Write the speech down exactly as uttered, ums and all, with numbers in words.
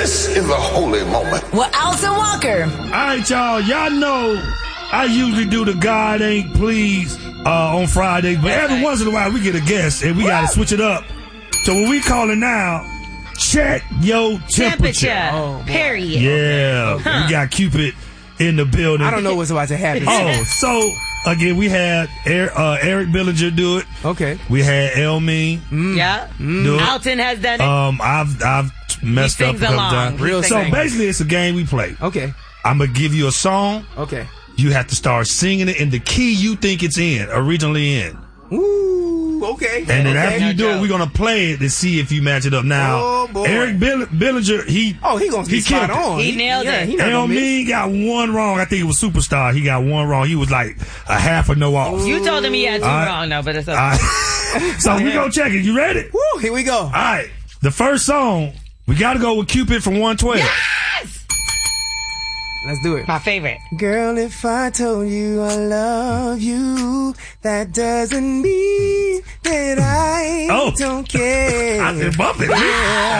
This is a holy moment. With Alton Walker. All right, y'all. Y'all know I usually do the God Ain't Please uh, on Fridays, but every once in a while we get a guest and we got to switch it up. So when we call it now, check your temperature. Temperature. Oh, period. Yeah. Huh. We got Cupid in the building. I don't know what's about to happen. Oh, so again, we had Eric, uh, Eric Billinger do it. Okay. We had Elmine. Mm. Yeah. Do it. Alton has done it. Um, I've I've messed He up a sings couple along. times. He Real sings So sing. basically, it's a game we play. Okay. I'm gonna give you a song. Okay. You have to start singing it in the key you think it's in, originally in. Ooh, okay. And then okay. after you do it, we're gonna play it to see if you match it up. Now, Oh, boy. Eric Bill- Billinger, he Oh, he gonna be spot killed it. on. He nailed yeah, it. He not gonna miss. Elmine got one wrong. I think it was Superstar. He got one wrong. He was like a half a no off. You told him he had two All right. wrong, though, but it's okay. All right. So we gonna check it. You ready? Woo, here we go. All right. The first song, we gotta go with Cupid from one twelve. Yes! Let's do it. My favorite. Girl, if I told you I love you, that doesn't mean that I Oh. don't care. I said bump it. Yeah.